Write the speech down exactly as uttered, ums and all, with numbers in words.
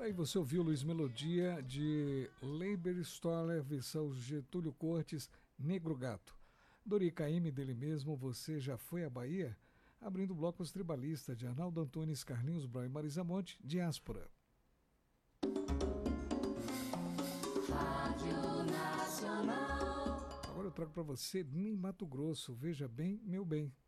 Aí você ouviu Luiz Melodia de Leiber Stoller, versão Getúlio Cortes, Negro Gato. Dori Caymmi, dele mesmo, Você Já Foi à Bahia? Abrindo o bloco Os Tribalistas, de Arnaldo Antunes, Carlinhos Brown e Marisa Monte, Diáspora. Rádio Nacional. Agora eu trago para você Ney Mato Grosso, Veja Bem, Meu Bem.